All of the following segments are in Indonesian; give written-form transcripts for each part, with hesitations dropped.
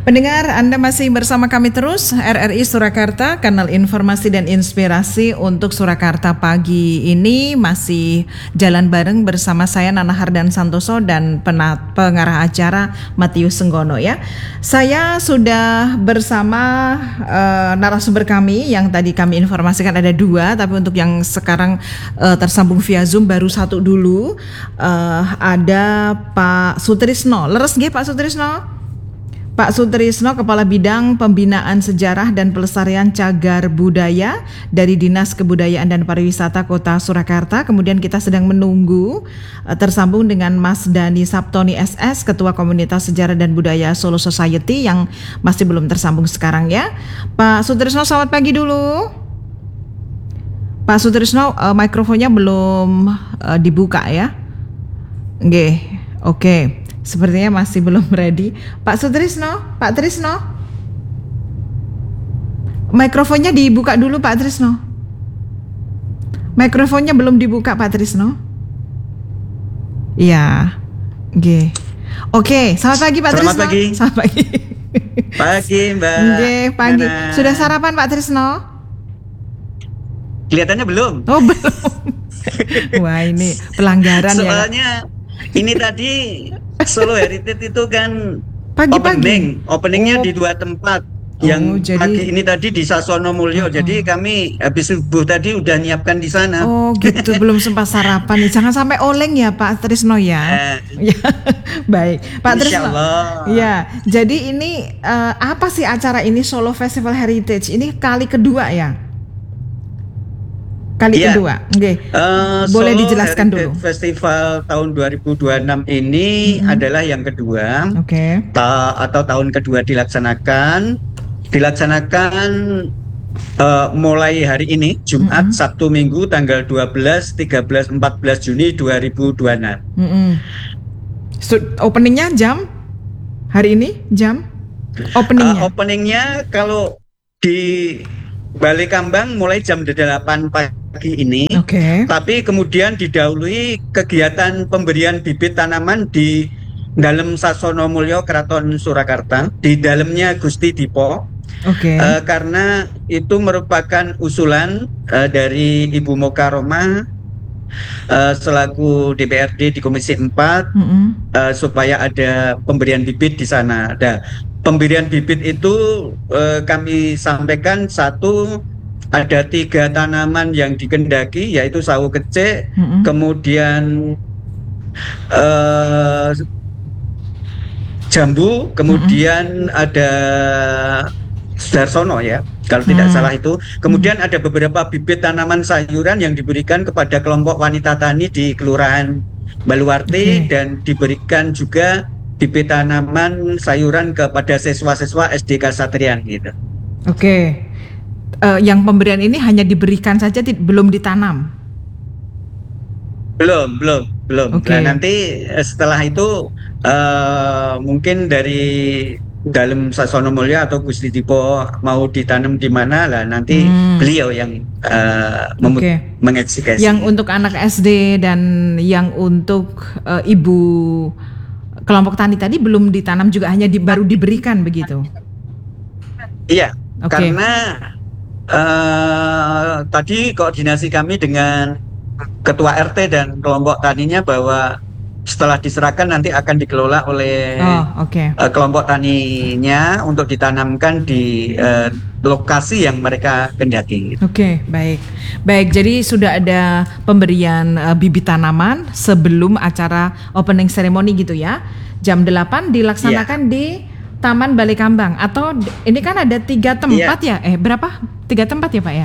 Pendengar, Anda masih bersama kami terus, RRI Surakarta, kanal informasi dan inspirasi untuk Surakarta pagi ini masih jalan bareng bersama saya Nana Hardan Santoso dan pengarah acara Matius Senggono ya. Saya sudah bersama narasumber kami yang tadi kami informasikan ada 2, tapi untuk yang sekarang tersambung via Zoom baru 1 dulu. Ada Pak Sutrisno. Leres nggih Pak Sutrisno? Pak Sutrisno, Kepala Bidang Pembinaan Sejarah dan Pelestarian Cagar Budaya dari Dinas Kebudayaan dan Pariwisata Kota Surakarta. Kemudian kita sedang menunggu tersambung dengan Mas Dani Saptoni SS, Ketua Komunitas Sejarah dan Budaya Solo Society yang masih belum tersambung sekarang ya. Pak Sutrisno, selamat pagi dulu. Pak Sutrisno, mikrofonnya belum dibuka ya. Oke. Sepertinya masih belum ready. Pak Sutrisno, Pak Trisno, mikrofonnya dibuka dulu Pak Trisno. Mikrofonnya belum dibuka Pak Trisno. Iya, Oke, selamat pagi Pak Trisno. Selamat pagi. Selamat pagi. Pagi Mbak. Pagi. Nana. Sudah sarapan Pak Trisno? Kelihatannya belum. Oh belum. Wah ini pelanggaran ya. Soalnya ini tadi Solo Heritage itu kan Pagi-pagi. Openingnya di 2 tempat. Yang pagi ini tadi di Sasono Mulyo. Jadi kami habis subuh tadi udah nyiapkan di sana. Oh gitu, belum sempat sarapan nih. Jangan sampai oleng ya Pak Trisno ya. Ya, baik Pak Trisno. Ya, jadi ini apa sih acara ini, Solo Festival Heritage? Ini kali kedua ya? Kedua. Boleh Solo dijelaskan Heritage dulu. Festival tahun 2026 ini adalah yang kedua. Atau tahun kedua dilaksanakan mulai hari ini Jumat, Sabtu, Minggu tanggal 12, 13, 14 Juni 2026. Openingnya jam? Hari ini jam? Openingnya kalau di Balai Kambang mulai jam 8 pagi ini. Tapi kemudian didahului kegiatan pemberian bibit tanaman di dalam Sasono Mulyo Keraton Surakarta, di dalamnya Gusti Dipo. Karena itu merupakan usulan dari Ibu Mokaroma selaku DPRD di Komisi 4 supaya ada pemberian bibit di sana. Pemberian bibit itu kami sampaikan, satu, ada 3 tanaman yang dikendaki, yaitu sawo kecek, kemudian jambu, kemudian ada Sudarsono ya, kalau tidak salah itu. Kemudian ada beberapa bibit tanaman sayuran yang diberikan kepada kelompok wanita tani di Kelurahan Baluwarti dan diberikan juga bibit tanaman sayuran kepada siswa-siswa SD Kasatrian gitu. Yang pemberian ini hanya diberikan saja, belum ditanam? Belum. Nah, nanti setelah itu mungkin dari dalam Sasono Mulyo atau Gusti Dipo mau ditanam di mana lah, nanti beliau yang mengeksekusi. Yang untuk anak SD dan yang untuk ibu kelompok tani tadi belum ditanam juga, hanya baru diberikan begitu? Iya, karena tadi koordinasi kami dengan Ketua RT dan kelompok taninya bahwa setelah diserahkan nanti akan dikelola oleh kelompok taninya untuk ditanamkan di lokasi yang mereka kendaki. Baik. Jadi sudah ada pemberian bibit tanaman sebelum acara opening ceremony gitu ya. Jam 8 dilaksanakan di Taman Balai Kambang, atau ini kan ada 3 tempat ya? Berapa? 3 tempat ya Pak ya?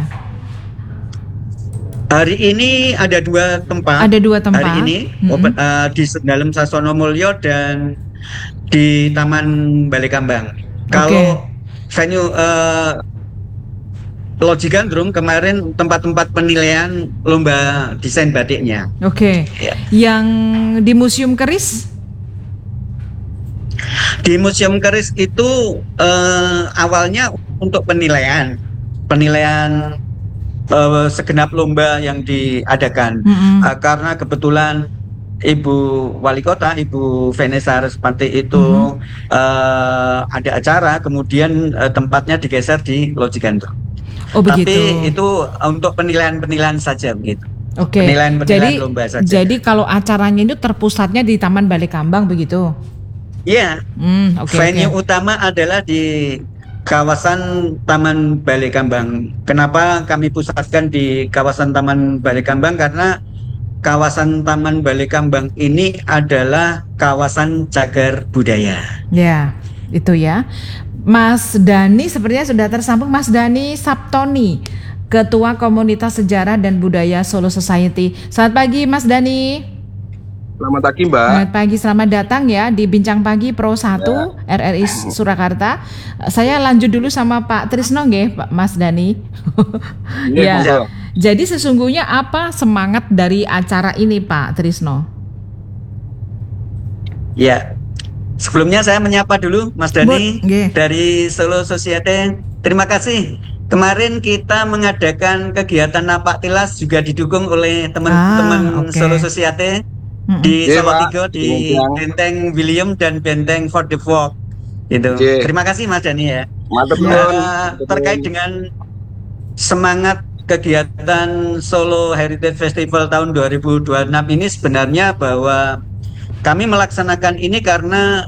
Hari ini ada 2 tempat. Hari ini di dalam Sasono Mulyo dan di Taman Balai Kambang. Kalau venue Loji Gandrung kemarin tempat-tempat penilaian lomba desain batiknya. Yang di Museum Keris? Di Museum Keris itu awalnya untuk penilaian segenap lomba yang diadakan, karena kebetulan Ibu Wali Kota, Ibu Vanessa Respati itu ada acara, kemudian tempatnya digeser di Loji Gandrung. Oh begitu. Tapi itu untuk penilaian-penilaian saja begitu. Oke. Penilaian lomba saja. Jadi kalau acaranya itu terpusatnya di Taman Balai Kambang begitu? Iya. Venue utama adalah di kawasan Taman Balai Kambang. Kenapa kami pusatkan di kawasan Taman Balai Kambang? Karena kawasan Taman Balai Kambang ini adalah kawasan cagar budaya. Ya, itu ya. Mas Dani sepertinya sudah tersambung. Mas Dani Saptoni, Ketua Komunitas Sejarah dan Budaya Solo Society. Selamat pagi Mas Dani. Selamat pagi Mbak. Selamat pagi, selamat datang ya di Bincang Pagi Pro 1 RRI Surakarta. Saya lanjut dulu sama Pak Trisno nggih, Pak Mas Dani. Ya. Jadi sesungguhnya apa semangat dari acara ini Pak Trisno? Ya. Sebelumnya saya menyapa dulu Mas Dani dari Solo Society. Terima kasih. Kemarin kita mengadakan kegiatan napak tilas juga didukung oleh teman-teman Solo Society di Solo Tigo, di Benteng William dan Benteng Fort de Vogue. Gitu. Terima kasih Mas Dani ya. Terkait dengan semangat kegiatan Solo Heritage Festival tahun 2026 ini sebenarnya bahwa kami melaksanakan ini karena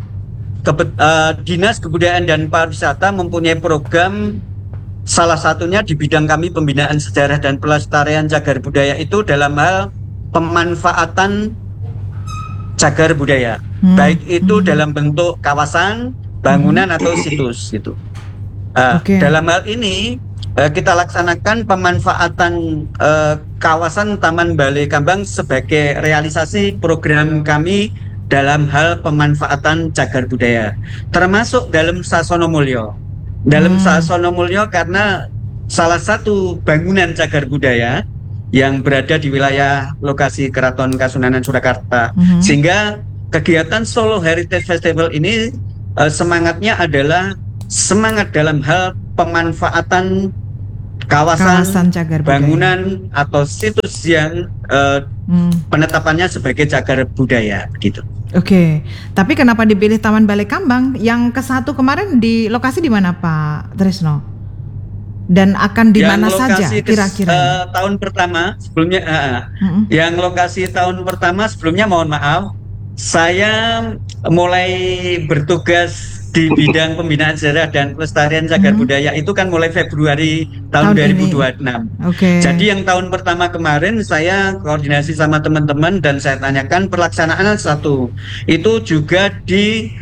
Dinas Kebudayaan dan Pariwisata mempunyai program, salah satunya di bidang kami pembinaan sejarah dan pelestarian cagar budaya itu dalam hal pemanfaatan cagar budaya, baik itu dalam bentuk kawasan, bangunan atau situs gitu. Dalam hal ini kita laksanakan pemanfaatan kawasan Taman Balai Kambang sebagai realisasi program kami dalam hal pemanfaatan cagar budaya, termasuk dalam Sasono Mulyo. Dalam Sasono Mulyo karena salah satu bangunan cagar budaya yang berada di wilayah lokasi Keraton Kasunanan Surakarta, sehingga kegiatan Solo Heritage Festival ini semangatnya adalah semangat dalam hal pemanfaatan kawasan cagar bangunan budaya atau situs yang penetapannya sebagai cagar budaya gitu. Oke, tapi kenapa dipilih Taman Balai Kambang? Yang ke-1 kemarin di lokasi di mana Pak Trisno? Dan akan di mana saja kira-kira? Tahun pertama sebelumnya, yang lokasi tahun pertama sebelumnya mohon maaf, saya mulai bertugas di bidang pembinaan sejarah dan pelestarian cagar budaya itu kan mulai Februari tahun 2026. Jadi yang tahun pertama kemarin saya koordinasi sama teman-teman dan saya tanyakan pelaksanaan satu itu juga di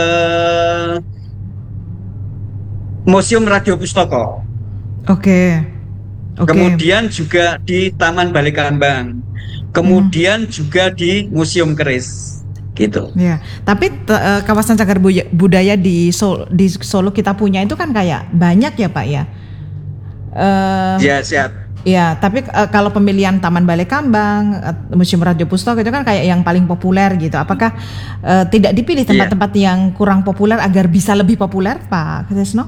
Museum Radio Pustaka. Kemudian juga di Taman Balai Kambang. Kemudian juga di Museum Keris. Gitu. Ya, tapi kawasan cagar budaya di Solo kita punya itu kan kayak banyak ya Pak ya. Ya siap. Ya, tapi kalau pemilihan Taman Balai Kambang, Museum Radio Pustaka itu kan kayak yang paling populer gitu. Apakah tidak dipilih tempat-tempat yang kurang populer agar bisa lebih populer, Pak Trisno?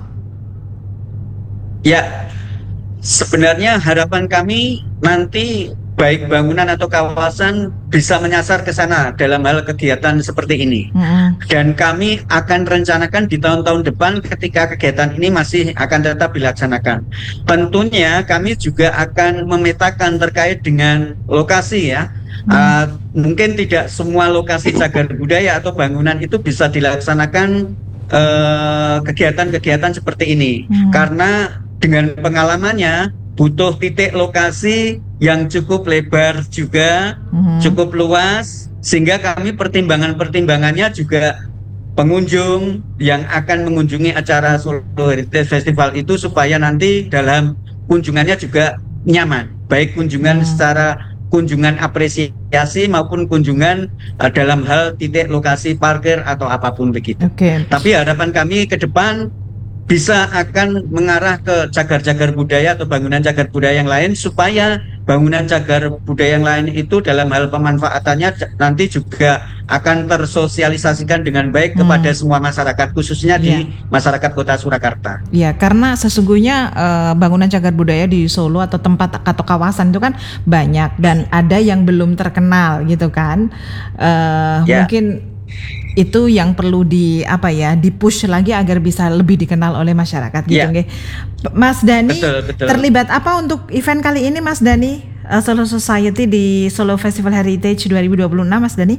Ya, sebenarnya harapan kami nanti baik bangunan atau kawasan bisa menyasar ke sana dalam hal kegiatan seperti ini. Dan kami akan rencanakan di tahun-tahun depan ketika kegiatan ini masih akan tetap dilaksanakan. Tentunya kami juga akan memetakan terkait dengan lokasi ya. Mungkin tidak semua lokasi cagar budaya atau bangunan itu bisa dilaksanakan kegiatan-kegiatan seperti ini. Karena dengan pengalamannya butuh titik lokasi yang cukup lebar juga, cukup luas, sehingga kami pertimbangannya juga pengunjung yang akan mengunjungi acara Solo Heritage Festival itu supaya nanti dalam kunjungannya juga nyaman, baik kunjungan secara kunjungan apresiasi maupun kunjungan dalam hal titik lokasi parkir atau apapun begitu. Tapi harapan kami ke depan bisa akan mengarah ke cagar-cagar budaya atau bangunan cagar budaya yang lain supaya bangunan cagar budaya yang lain itu dalam hal pemanfaatannya nanti juga akan tersosialisasikan dengan baik kepada semua masyarakat, khususnya di masyarakat Kota Surakarta. Ya, karena sesungguhnya bangunan cagar budaya di Solo atau tempat atau kawasan itu kan banyak dan ada yang belum terkenal gitu kan. Mungkin itu yang perlu di-push lagi agar bisa lebih dikenal oleh masyarakat gitu nggih. Mas Dani, betul. Terlibat apa untuk event kali ini Mas Dani? Solo Society di Solo Festival Heritage 2026 Mas Dani?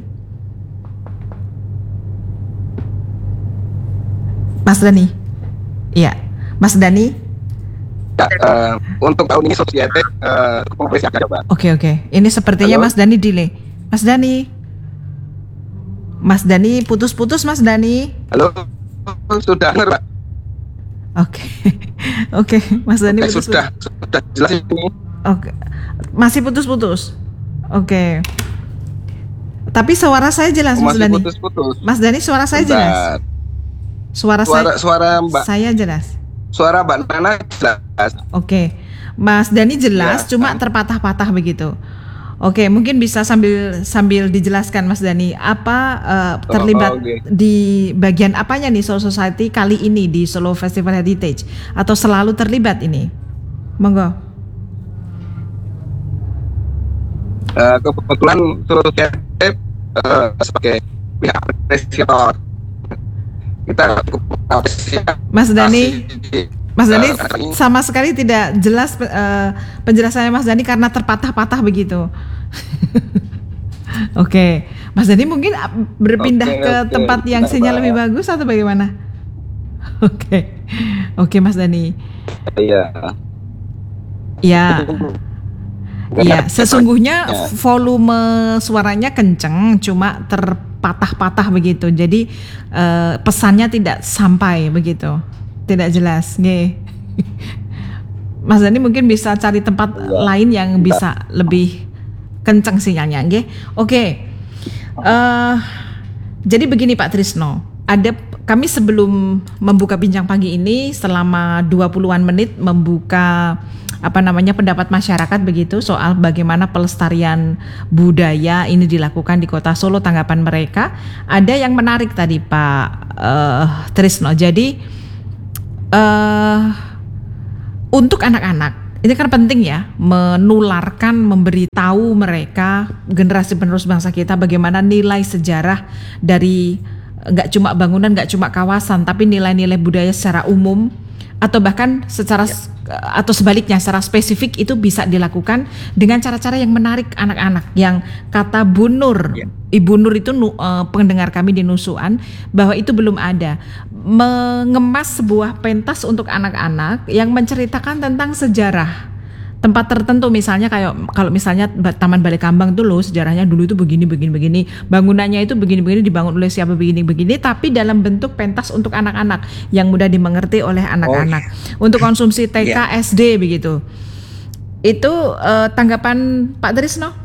Mas Dani? Iya. Mas Dani? Untuk tahun ini Society mempersiapkan coba. Oke. Ini sepertinya Mas Dani delay. Mas Dani putus-putus Mas Dani. Halo, sudah dengar Pak? Oke, Mas Dani putus-putus. Sudah jelas ini. Oke, masih putus-putus. Oke. Tapi suara saya jelas Mas Dani. Putus-putus. Mas Dani suara saya jelas. Suara Mbak. Saya jelas. Suara Mbak Nana jelas. Oke. Mas Dani jelas, cuma terpatah-patah begitu. Oke, mungkin bisa sambil dijelaskan Mas Dani apa terlibat di bagian apanya nih Solo Society kali ini di Solo Festival Heritage atau selalu terlibat ini? Monggo. Kebetulan Solo Society sebagai pihak apresiator kita Mas Dani sama sekali tidak jelas penjelasannya Mas Dani karena terpatah-patah begitu. Oke, Mas Dani mungkin berpindah ke tempat yang sinyal lebih bagus atau bagaimana? Oke, Mas Dani. Iya, sesungguhnya volume suaranya kenceng, cuma terpatah-patah begitu. Jadi pesannya tidak sampai begitu, tidak jelas. Nggih. Mas Dani mungkin bisa cari tempat lain yang bisa lebih kenceng sinyalnya, nggih. Oke. Jadi begini Pak Trisno, kami sebelum membuka bincang pagi ini selama 20-an menit membuka pendapat masyarakat begitu soal bagaimana pelestarian budaya ini dilakukan di Kota Solo, tanggapan mereka. Ada yang menarik tadi Pak Trisno. Jadi untuk anak-anak ini kan penting ya, menularkan, memberitahu mereka generasi penerus bangsa kita bagaimana nilai sejarah dari nggak cuma bangunan, nggak cuma kawasan, tapi nilai-nilai budaya secara umum atau bahkan atau sebaliknya secara spesifik itu bisa dilakukan dengan cara-cara yang menarik anak-anak. Yang kata Bu Nur, Ibu Nur itu pendengar kami di Nusuan bahwa itu belum ada, mengemas sebuah pentas untuk anak-anak yang menceritakan tentang sejarah tempat tertentu, misalnya kalau misalnya Taman Balai Kambang itu loh sejarahnya dulu itu begini, bangunannya itu begini, dibangun oleh siapa begini, tapi dalam bentuk pentas untuk anak-anak yang mudah dimengerti oleh anak-anak untuk konsumsi TK, SD begitu. Itu tanggapan Pak Trisno?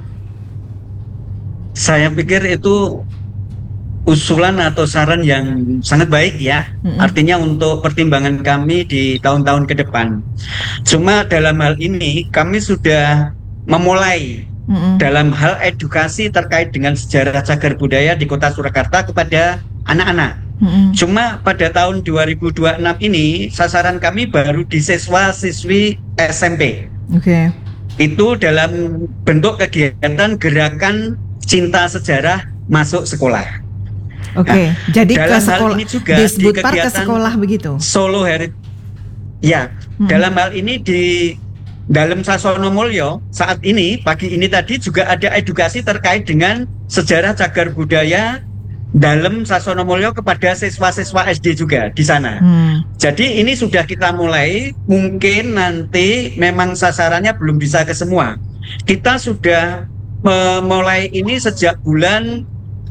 Saya pikir itu usulan atau saran yang sangat baik ya. Artinya untuk pertimbangan kami di tahun-tahun ke depan. Cuma dalam hal ini kami sudah memulai dalam hal edukasi terkait dengan sejarah cagar budaya di Kota Surakarta kepada anak-anak. Cuma pada tahun 2026 ini sasaran kami baru di siswa-siswi SMP. Itu dalam bentuk kegiatan gerakan cinta sejarah masuk sekolah. Jadi ke sekolah ini juga disebut ke sekolah begitu. Solo Heritage. Ya, dalam hal ini di dalam Sasono Mulyo saat ini pagi ini tadi juga ada edukasi terkait dengan sejarah cagar budaya dalam Sasono Mulyo kepada siswa-siswa SD juga di sana. Jadi ini sudah kita mulai, mungkin nanti memang sasarannya belum bisa ke semua. Kita sudah memulai ini sejak bulan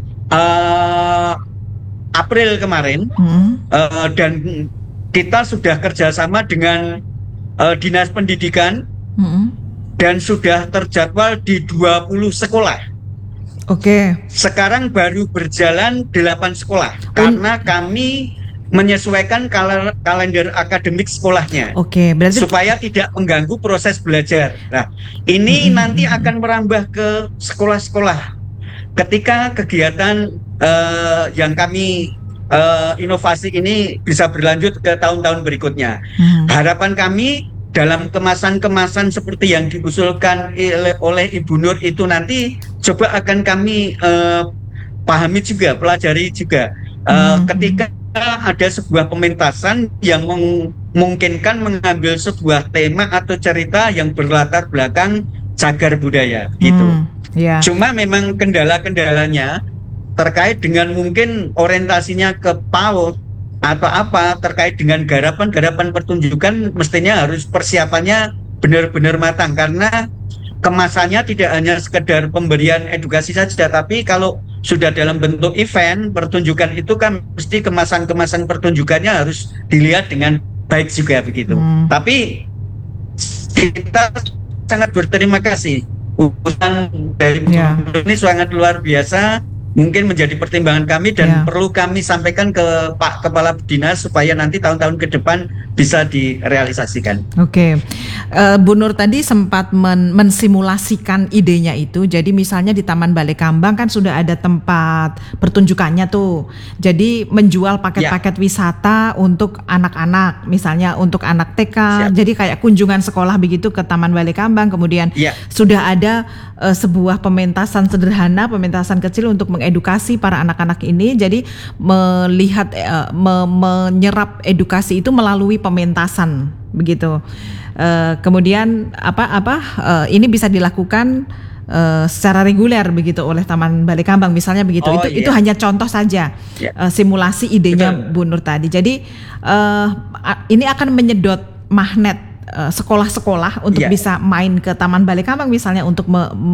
April kemarin, dan kita sudah kerjasama dengan Dinas Pendidikan dan sudah terjadwal di 20 sekolah. Sekarang baru berjalan 8 sekolah karena kami menyesuaikan kalender akademik sekolahnya. Oke, berarti supaya tidak mengganggu proses belajar. Nah, ini nanti akan merambah ke sekolah-sekolah. Ketika kegiatan yang kami inovasi ini bisa berlanjut ke tahun-tahun berikutnya. Harapan kami dalam kemasan-kemasan seperti yang diusulkan oleh Ibu Nur itu nanti coba akan kami pahami juga, pelajari juga. Ketika ada sebuah pementasan yang memungkinkan mengambil sebuah tema atau cerita yang berlatar belakang cagar budaya gitu. Cuma memang kendala-kendalanya terkait dengan mungkin orientasinya ke PAUD atau apa terkait dengan garapan-garapan pertunjukan, mestinya harus persiapannya benar-benar matang karena kemasannya tidak hanya sekedar pemberian edukasi saja, tapi kalau sudah dalam bentuk event pertunjukan itu kan mesti kemasan-kemasan pertunjukannya harus dilihat dengan baik juga begitu. Tapi kita sangat berterima kasih, urusan dari ini sangat luar biasa. Mungkin menjadi pertimbangan kami dan perlu kami sampaikan ke Pak Kepala Dinas supaya nanti tahun-tahun ke depan bisa direalisasikan. Oke, Bu Nur tadi sempat mensimulasikan idenya itu. Jadi misalnya di Taman Balai Kambang kan sudah ada tempat pertunjukannya tuh. Jadi menjual paket-paket wisata untuk anak-anak, misalnya untuk anak TK. Jadi kayak kunjungan sekolah begitu ke Taman Balai Kambang. Kemudian sudah ada sebuah pementasan sederhana, pementasan kecil untuk mengedukasi para anak-anak ini. Jadi melihat menyerap edukasi itu melalui pementasan begitu. Kemudian ini bisa dilakukan secara reguler begitu oleh Taman Balai Kambang misalnya begitu. Itu hanya contoh saja simulasi idenya Bu Nur tadi. Jadi ini akan menyedot magnet sekolah-sekolah untuk bisa main ke Taman Balai Kambang misalnya untuk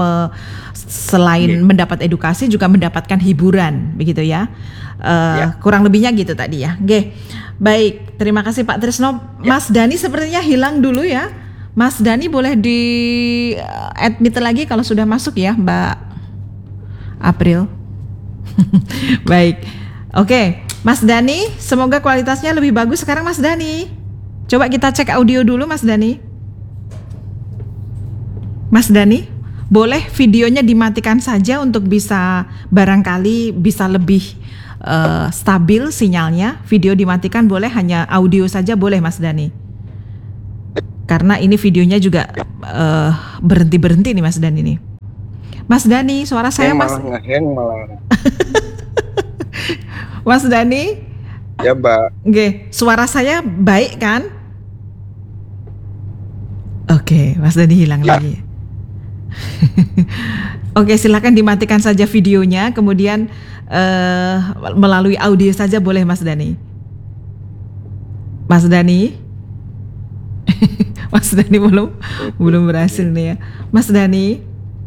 selain mendapat edukasi juga mendapatkan hiburan begitu ya. Kurang lebihnya gitu tadi ya. Baik, terima kasih Pak Trisno. Mas Dani sepertinya hilang dulu ya. Mas Dani boleh di admit lagi kalau sudah masuk ya Mbak April. Baik. Oke, Mas Dani, semoga kualitasnya lebih bagus sekarang Mas Dani. Coba kita cek audio dulu Mas Dani. Mas Dani, boleh videonya dimatikan saja untuk bisa barangkali bisa lebih stabil sinyalnya. Video dimatikan boleh, hanya audio saja boleh Mas Dani. Karena ini videonya juga berhenti-berhenti nih Mas Dani nih. Mas Dani, suara saya Mas. Mas Dani? Ya Mbak. Suara saya baik kan? Oke, Mas Dani hilang lagi. Oke, silakan dimatikan saja videonya, kemudian melalui audio saja boleh Mas Dani. Mas Dani? Mas Dani belum berhasil nih ya. Mas Dani?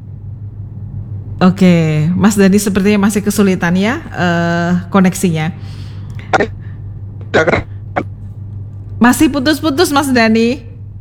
Oke, Mas Dani sepertinya masih kesulitan ya koneksinya. Masih putus-putus Mas Dani.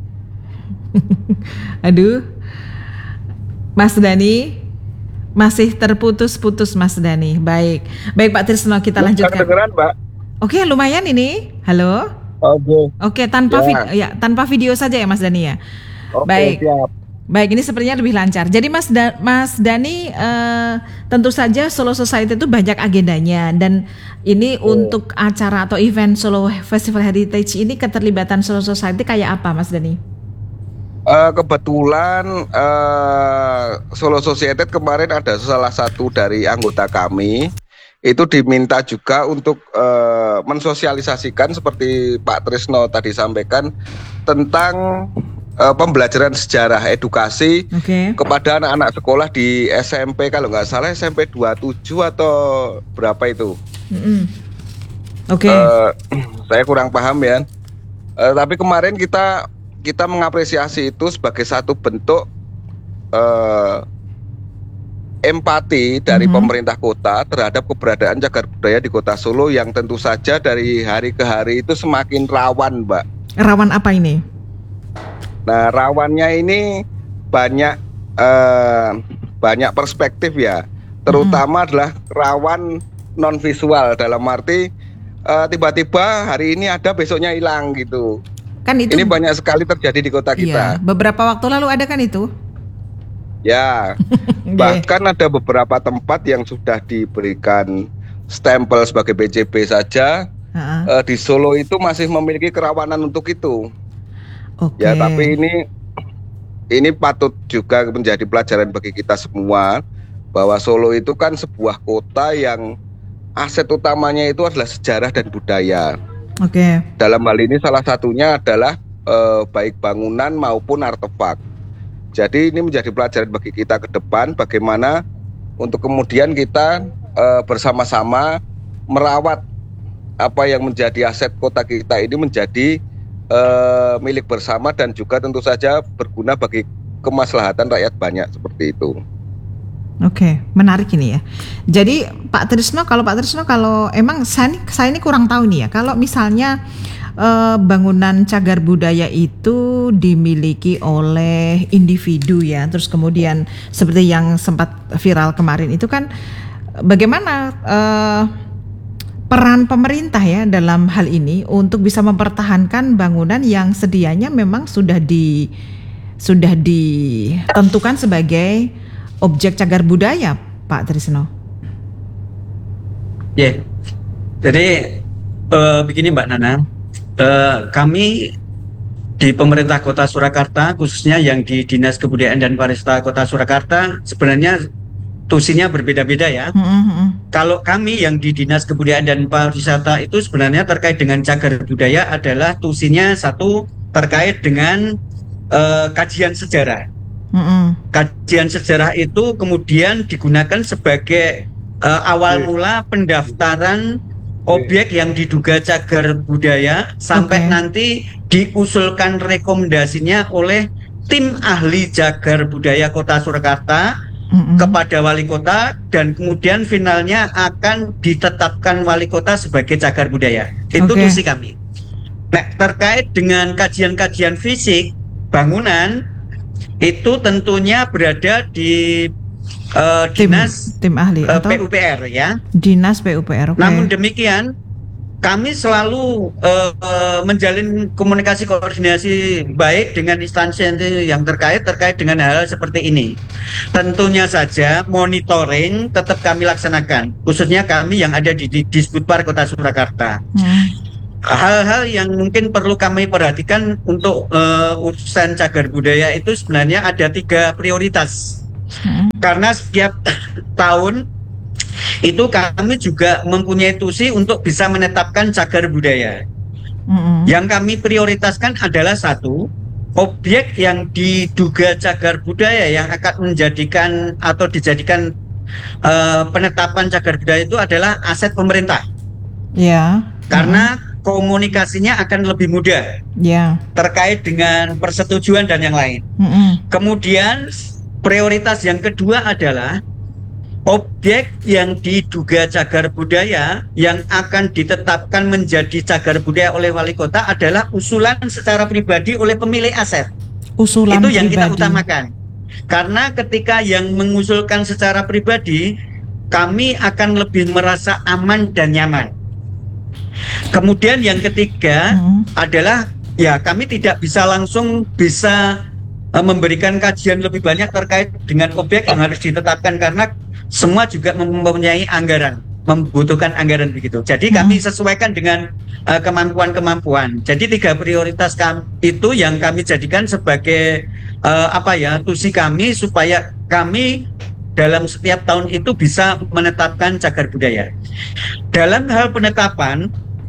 Aduh, Mas Dani masih terputus-putus Mas Dani. Baik Pak Trisno, kita lanjutkan. Kedengeran, Mbak? Oke, lumayan ini. Halo. Oke, tanpa video saja ya Mas Dani ya. Baik. Siap. Baik, ini sepertinya lebih lancar. Jadi Mas Dani, tentu saja Solo Society itu banyak agendanya, dan ini untuk acara atau event Solo Festival Heritage ini keterlibatan Solo Society kayak apa Mas Dani? Kebetulan Solo Society kemarin ada salah satu dari anggota kami itu diminta juga untuk mensosialisasikan seperti Pak Trisno tadi sampaikan tentang pembelajaran sejarah edukasi kepada anak-anak sekolah di SMP, kalau nggak salah SMP 27 atau berapa itu. Saya kurang paham ya. Tapi kemarin kita mengapresiasi itu sebagai satu bentuk empati dari pemerintah kota terhadap keberadaan cagar budaya di Kota Solo yang tentu saja dari hari ke hari itu semakin rawan, Mbak. Rawan apa ini? Nah, rawannya ini banyak perspektif ya, terutama adalah rawan non visual, dalam arti tiba-tiba hari ini ada, besoknya hilang gitu. Kan itu ini banyak sekali terjadi di kota kita. Beberapa waktu lalu ada kan itu? Ya, bahkan ada beberapa tempat yang sudah diberikan stempel sebagai BCB saja. Di Solo itu masih memiliki kerawanan untuk itu. Ya, tapi ini patut juga menjadi pelajaran bagi kita semua, bahwa Solo itu kan sebuah kota yang aset utamanya itu adalah sejarah dan budaya. Dalam hal ini salah satunya adalah baik bangunan maupun artefak. Jadi ini menjadi pelajaran bagi kita ke depan, bagaimana untuk kemudian kita bersama-sama merawat apa yang menjadi aset kota kita ini menjadi milik bersama, dan juga tentu saja berguna bagi kemaslahatan rakyat banyak, seperti itu. Menarik ini ya. Jadi Pak Trisno, kalau emang saya ini kurang tahu nih ya, kalau misalnya bangunan cagar budaya itu dimiliki oleh individu ya, terus kemudian seperti yang sempat viral kemarin itu kan, bagaimana peran pemerintah ya dalam hal ini untuk bisa mempertahankan bangunan yang sedianya memang sudah ditentukan sebagai objek cagar budaya, Pak Trisno? Jadi begini Mbak Nana, kami di pemerintah Kota Surakarta, khususnya yang di Dinas Kebudayaan dan Pariwisata Kota Surakarta, sebenarnya tusinya berbeda-beda ya. Kalau kami yang di Dinas Kebudayaan dan Pariwisata itu sebenarnya terkait dengan cagar budaya adalah tusinya satu terkait dengan kajian sejarah. Kajian sejarah itu kemudian digunakan sebagai awal mula pendaftaran objek yang diduga cagar budaya sampai nanti diusulkan rekomendasinya oleh tim ahli cagar budaya Kota Surakarta kepada wali kota, dan kemudian finalnya akan ditetapkan wali kota sebagai cagar budaya. Itu tusi kami. Nah, terkait dengan kajian-kajian fisik bangunan itu tentunya berada di dinas tim ahli atau PUPR ya. Dinas PUPR. Namun demikian kami selalu menjalin komunikasi koordinasi baik dengan instansi yang terkait dengan hal seperti ini. Tentunya saja monitoring tetap kami laksanakan, khususnya kami yang ada di Disbudpar Kota Surakarta. Hal-hal yang mungkin perlu kami perhatikan untuk urusan cagar budaya itu sebenarnya ada 3 prioritas. Karena setiap tahun itu kami juga mempunyai tusi untuk bisa menetapkan cagar budaya. Yang kami prioritaskan adalah satu, objek yang diduga cagar budaya yang akan menjadikan atau dijadikan penetapan cagar budaya itu adalah aset pemerintah. Karena komunikasinya akan lebih mudah terkait dengan persetujuan dan yang lain. Kemudian prioritas yang kedua adalah objek yang diduga cagar budaya yang akan ditetapkan menjadi cagar budaya oleh wali kota adalah usulan secara pribadi oleh pemilik aset. Itu yang kita utamakan. Karena ketika yang mengusulkan secara pribadi, kami akan lebih merasa aman dan nyaman. Kemudian yang ketiga adalah kami tidak bisa langsung memberikan kajian lebih banyak terkait dengan objek yang harus ditetapkan, karena semua juga mempunyai anggaran, membutuhkan anggaran begitu. Jadi kami sesuaikan dengan kemampuan. Jadi 3 prioritas itu yang kami jadikan sebagai tusi kami, supaya kami dalam setiap tahun itu bisa menetapkan cagar budaya. Dalam hal penetapan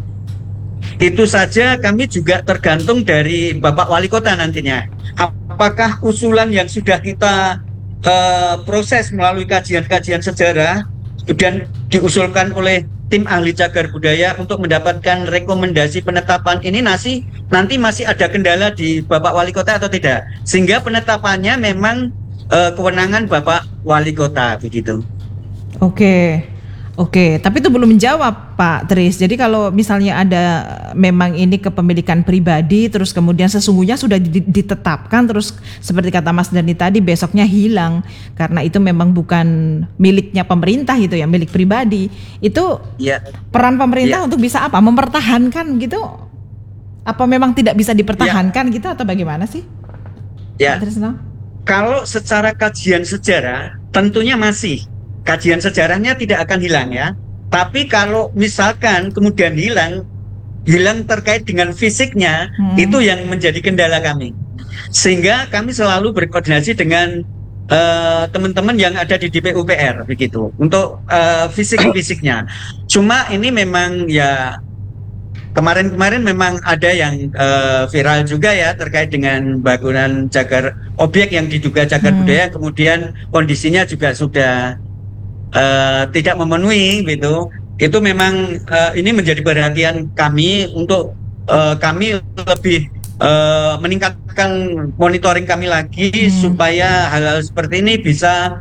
itu saja kami juga tergantung dari Bapak Wali Kota nantinya. Apakah usulan yang sudah kita proses melalui kajian-kajian sejarah kemudian diusulkan oleh tim ahli cagar budaya untuk mendapatkan rekomendasi penetapan ini nanti masih ada kendala di Bapak Wali Kota atau tidak, sehingga penetapannya memang kewenangan Bapak Wali Kota begitu. Oke, tapi itu belum menjawab Pak Tris. Jadi kalau misalnya ada memang ini kepemilikan pribadi, terus kemudian sesungguhnya sudah ditetapkan, terus seperti kata Mas Dhani tadi besoknya hilang karena itu memang bukan miliknya pemerintah gitu ya, milik pribadi. Itu peran pemerintah untuk bisa apa? Mempertahankan gitu? Apa memang tidak bisa dipertahankan gitu atau bagaimana sih? Ya. Kalau secara kajian sejarah tentunya masih. Kajian sejarahnya tidak akan hilang ya. Tapi kalau misalkan kemudian hilang terkait dengan fisiknya, itu yang menjadi kendala kami. Sehingga kami selalu berkoordinasi dengan teman-teman yang ada di DPUPR begitu untuk fisik-fisiknya. Cuma ini memang ya kemarin memang ada yang viral juga ya terkait dengan bangunan cagar objek yang diduga cagar budaya, kemudian kondisinya juga sudah tidak memenuhi gitu. Itu memang ini menjadi perhatian kami untuk kami lebih meningkatkan monitoring kami lagi supaya hal-hal seperti ini bisa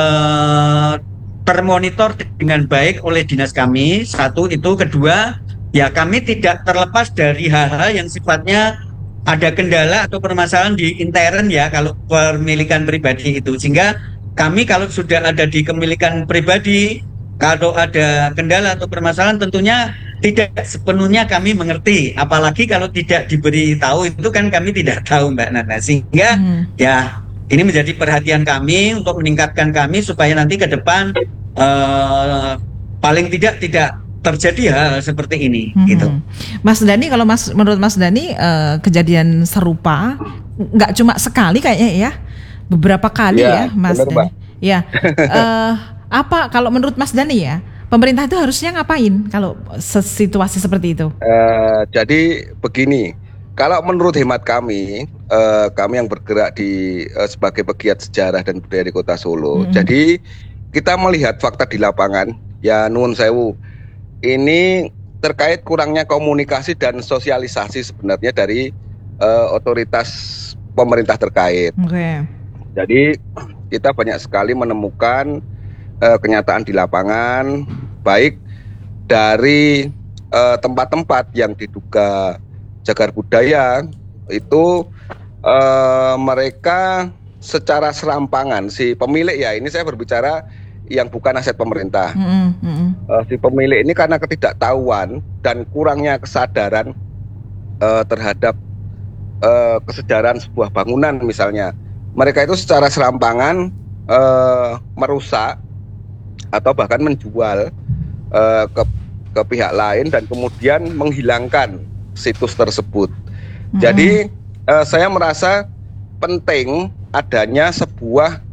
termonitor dengan baik oleh dinas kami. Satu itu, kedua ya kami tidak terlepas dari hal-hal yang sifatnya ada kendala atau permasalahan di intern ya kalau pemilikan pribadi itu, sehingga kami kalau sudah ada di kepemilikan pribadi, kalau ada kendala atau permasalahan tentunya tidak sepenuhnya kami mengerti, apalagi kalau tidak diberi tahu itu kan kami tidak tahu Mbak Nana, sehingga ya ini menjadi perhatian kami untuk meningkatkan kami supaya nanti ke depan paling tidak terjadi hal seperti ini gitu. Mas Dhani, kalau menurut Mas Dhani kejadian serupa nggak cuma sekali kayaknya ya, beberapa kali ya Mas Dhani. Ya, apa kalau menurut Mas Dhani ya, pemerintah itu harusnya ngapain kalau situasi seperti itu? Jadi begini, kalau menurut hemat kami, kami yang bergerak di sebagai pegiat sejarah dan budaya di Kota Solo, jadi kita melihat fakta di lapangan, ya nuwun sewu, ini terkait kurangnya komunikasi dan sosialisasi sebenarnya dari otoritas pemerintah terkait. Jadi kita banyak sekali menemukan kenyataan di lapangan, baik dari tempat-tempat yang diduga cagar budaya itu mereka secara serampangan si pemilik, ya ini saya berbicara yang bukan aset pemerintah. Si pemilik ini karena ketidaktahuan dan kurangnya kesadaran terhadap kesejaraan sebuah bangunan misalnya, mereka itu secara serampangan merusak atau bahkan menjual ke pihak lain dan kemudian menghilangkan situs tersebut. Jadi saya merasa penting adanya sebuah